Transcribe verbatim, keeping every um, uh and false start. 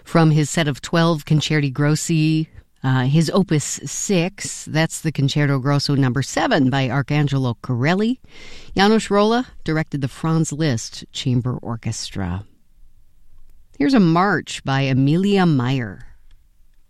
From his set of twelve Concerti Grossi, uh, his Opus six, that's the Concerto Grosso number seven by Arcangelo Corelli. Janos Rolla directed the Franz Liszt Chamber Orchestra. Here's a march by Emilia Meyer.